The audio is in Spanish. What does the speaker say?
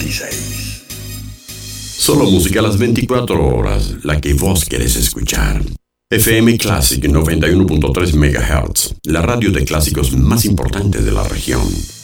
16. Solo música a las 24 horas, la que vos querés escuchar. FM Classic 91.3 MHz, la radio de clásicos más importante de la región.